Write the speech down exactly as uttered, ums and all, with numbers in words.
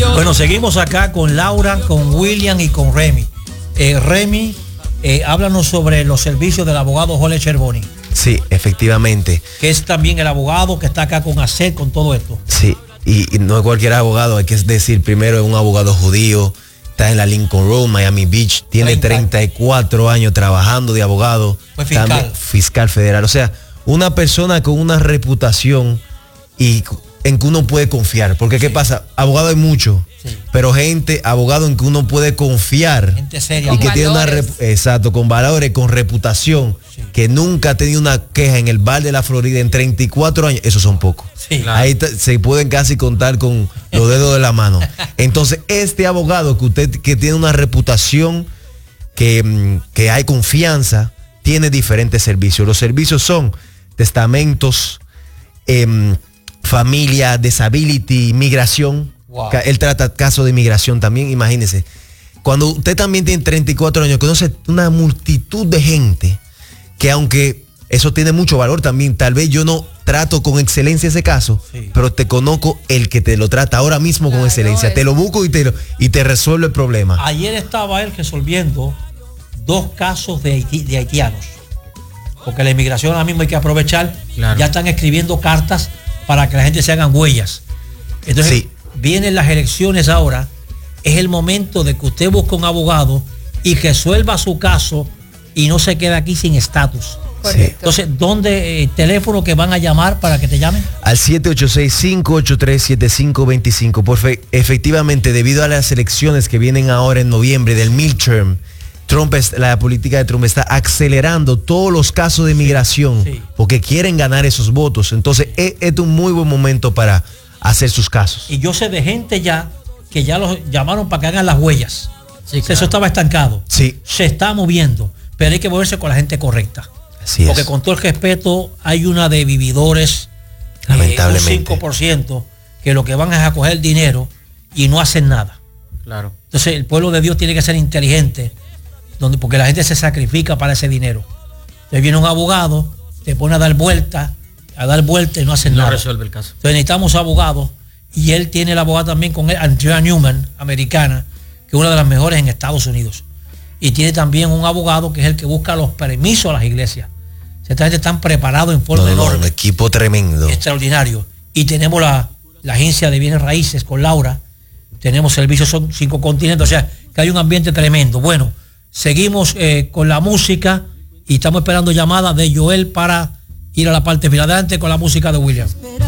Bueno, seguimos acá con Laura, con William y con Remy. Eh, Remy, eh, háblanos sobre los servicios del abogado Jorge Cherboni. Sí, efectivamente. Que es también el abogado que está acá con A C E D, con todo esto. Sí, y, y no es cualquier abogado, hay que decir, primero es un abogado judío, está en la Lincoln Road, Miami Beach, tiene treinta y cuatro años trabajando de abogado. Fue fiscal. También fiscal federal, o sea, una persona con una reputación y en que uno puede confiar, porque sí. ¿Qué pasa? Abogado hay mucho, sí. Pero gente, abogado en que uno puede confiar, gente seria, y que tiene una exacto, con valores, con reputación, sí. Que nunca ha tenido una queja en el bar de la Florida en treinta y cuatro años, esos son pocos. Sí, claro. Ahí se pueden casi contar con los dedos de la mano. Entonces, este abogado que usted que tiene una reputación, que, que hay confianza, tiene diferentes servicios. Los servicios son testamentos, eh, familia, disability, migración. Wow. Él trata casos de inmigración también, imagínese. Cuando usted también tiene treinta y cuatro años, conoce una multitud de gente que, aunque eso tiene mucho valor también, tal vez yo no trato con excelencia ese caso, sí. Pero te conozco el que te lo trata ahora mismo claro, con excelencia. Es... Te lo busco y te, lo, y te resuelve el problema. Ayer estaba él resolviendo dos casos de, haití, de haitianos. Porque la inmigración ahora mismo hay que aprovechar. Claro. Ya están escribiendo cartas para que la gente se hagan huellas. Entonces, sí. Vienen las elecciones ahora. Es el momento de que usted busque un abogado y resuelva su caso y no se quede aquí sin estatus. Sí. Entonces, ¿dónde eh, teléfono que van a llamar para que te llamen? Al siete ocho seis, cinco ocho tres, siete cinco dos cinco. Por fe, efectivamente, debido a las elecciones que vienen ahora en noviembre del midterm, Trump es, la política de Trump está acelerando todos los casos de migración, sí. Porque quieren ganar esos votos. Entonces, sí. es, es un muy buen momento para hacer sus casos. Y yo sé de gente ya que ya los llamaron para que hagan las huellas. Sí, claro. Eso estaba estancado. Sí. Se está moviendo, pero hay que moverse con la gente correcta. Así Porque es. Con todo el respeto, hay una de vividores, lamentablemente, eh, un cinco por ciento, que lo que van es a coger el dinero y no hacen nada. Claro. Entonces, el pueblo de Dios tiene que ser inteligente, donde, porque la gente se sacrifica para ese dinero. Entonces viene un abogado, te pone a dar vuelta, a dar vuelta y no hacen no nada. No resuelve el caso. Entonces necesitamos abogados, y él tiene el abogado también con él, Andrea Newman, americana, que es una de las mejores en Estados Unidos. Y tiene también un abogado que es el que busca los permisos a las iglesias. Esta gente están preparados en forma no, no, enorme. Un equipo tremendo. Extraordinario. Y tenemos la, la agencia de bienes raíces con Laura. Tenemos servicios, son cinco continentes, o sea, que hay un ambiente tremendo. Bueno, seguimos eh, con la música y estamos esperando llamadas de Joel para ir a la parte final. Adelante con la música de William.